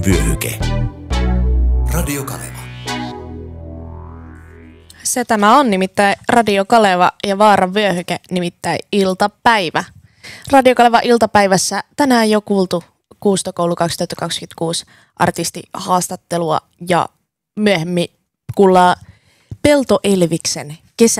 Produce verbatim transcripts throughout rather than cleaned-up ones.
Vyöhyke. Radio Kaleva. Se tämä on nimittäin Radio Kaleva ja Vaaran vyöhyke nimittäin iltapäivä. Radio Kaleva iltapäivässä tänään jo kuultu Kuustokoulu kaksituhattakaksikymmentäkuusi artistihaastattelua ja myöhemmin kuullaan Pelto Elviksen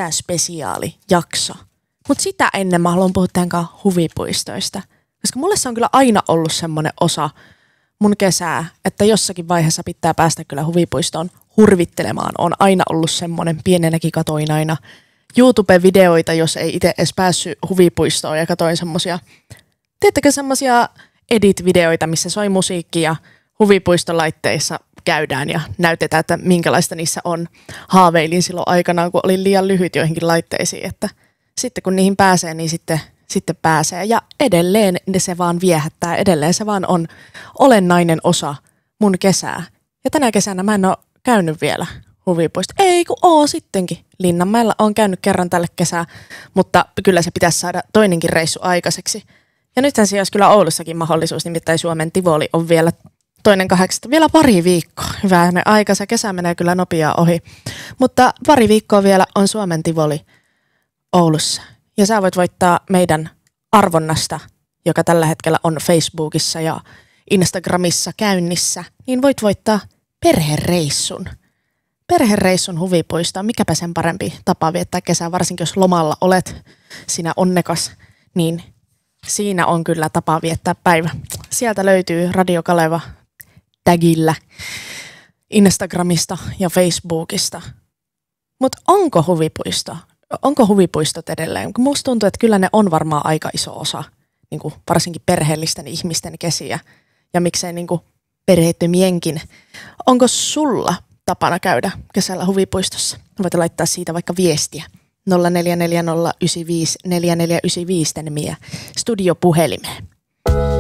kesäspesiaalijakso. Mutta sitä ennen mä haluan puhua tämänkaan huvipuistoista, koska mulle se on kyllä aina ollut semmoinen osa mun kesää, että jossakin vaiheessa pitää päästä kyllä huvipuistoon hurvittelemaan. On aina ollut semmoinen, pienenäkin katoin aina YouTube-videoita, jos ei itse edes päässyt huvipuistoon ja katoin semmosia, tiedättekö semmosia edit-videoita, missä soi musiikki ja huvipuistolaitteissa käydään ja näytetään, että minkälaista niissä on. Haaveilin silloin aikanaan, kun olin liian lyhyt joihinkin laitteisiin, että sitten kun niihin pääsee, niin sitten, sitten pääsee. Ja edelleen se vaan viehättää, edelleen se vaan on olennainen osa mun kesää. Ja tänä kesänä mä en ole käynyt vielä huvipuisto. Ei kun oo sittenkin. Linnanmäellä on käynyt kerran tälle kesää, mutta kyllä se pitäisi saada toinenkin reissu aikaiseksi. Ja nythän siellä olisi kyllä Oulussakin mahdollisuus, nimittäin Suomen Tivoli on vielä toinen kahdeksasta, vielä pari viikkoa. Hyvänen aika, se kesä menee kyllä nopeaa ohi. Mutta pari viikkoa vielä on Suomen Tivoli Oulussa. Ja sä voit voittaa meidän arvonnasta, joka tällä hetkellä on Facebookissa ja Instagramissa käynnissä, niin voit voittaa perhereissun. Perhereissun huvipuistoon, mikäpä sen parempi tapa viettää kesää, varsinkin jos lomalla olet sinä onnekas, niin siinä on kyllä tapa viettää päivä. Sieltä löytyy Radio Kaleva tagillä Instagramista ja Facebookista. Mutta onko huvipuisto? Onko huvipuistot edelleen? Musta tuntuu, että kyllä ne on varmaan aika iso osa, niin kuin varsinkin perheellisten ihmisten kesiä ja miksei niin kuin perheettömienkin. Onko sulla tapana käydä kesällä huvipuistossa? Voit laittaa siitä vaikka viestiä. nolla neljä neljä nolla yhdeksän viisi neljä neljä yhdeksän viisi tänne meidän studiopuhelimeen.